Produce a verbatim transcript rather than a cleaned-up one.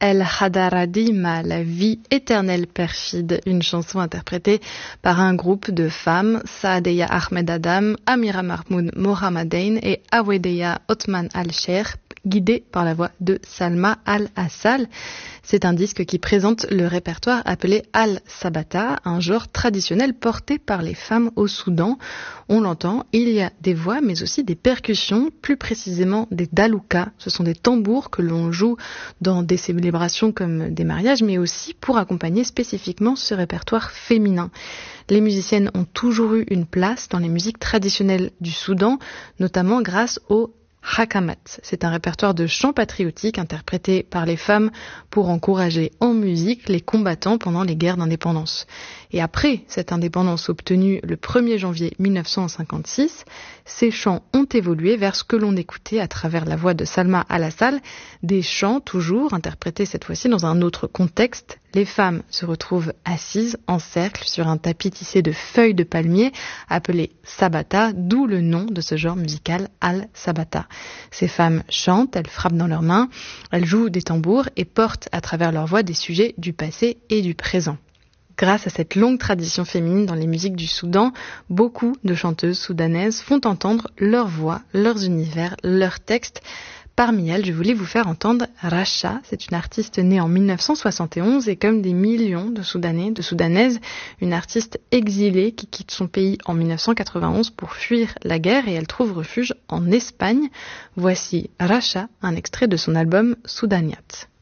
El Hadaradima, la vie éternelle perfide, une chanson interprétée par un groupe de femmes, Saadeya Ahmed Adam, Amira Mahmoud Mohammedain et Awedeya Othman Al-Sheikh, guidée par la voix de Salma Al-Assal. C'est un disque qui présente le répertoire appelé Al-Sabata, un genre traditionnel porté par les femmes au Soudan. On l'entend, il y a des voix mais aussi des percussions, plus précisément des daloukas. Ce sont des tambours que l'on joue dans des célébrations comme des mariages, mais aussi pour accompagner spécifiquement ce répertoire féminin. Les musiciennes ont toujours eu une place dans les musiques traditionnelles du Soudan, notamment grâce au Hakamat. C'est un répertoire de chants patriotiques interprétés par les femmes pour encourager en musique les combattants pendant les guerres d'indépendance. Et après cette indépendance obtenue le premier janvier mille neuf cent cinquante-six, ces chants ont évolué vers ce que l'on écoutait à travers la voix de Salma Al-Assal, des chants toujours interprétés cette fois-ci dans un autre contexte. Les femmes se retrouvent assises en cercle sur un tapis tissé de feuilles de palmier appelé sabata, d'où le nom de ce genre musical Al-Sabata. Ces femmes chantent, elles frappent dans leurs mains, elles jouent des tambours et portent à travers leur voix des sujets du passé et du présent. Grâce à cette longue tradition féminine dans les musiques du Soudan, beaucoup de chanteuses soudanaises font entendre leur voix, leurs univers, leurs textes. Parmi elles, je voulais vous faire entendre Rasha. C'est une artiste née en mille neuf cent soixante et onze et comme des millions de Soudanais, de Soudanaises, une artiste exilée qui quitte son pays en mille neuf cent quatre-vingt-onze pour fuir la guerre et elle trouve refuge en Espagne. Voici Rasha, un extrait de son album Soudaniat.